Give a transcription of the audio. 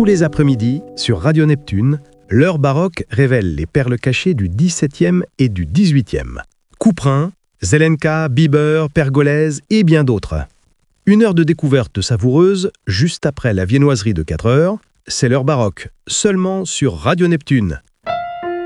Tous les après-midi, sur Radio Neptune, l'heure baroque révèle les perles cachées du XVIIe et du XVIIIe. Couperin, Zelenka, Bieber, Pergolèse et bien d'autres. Une heure de découverte savoureuse, juste après la viennoiserie de 4 heures, c'est l'heure baroque, seulement sur Radio Neptune.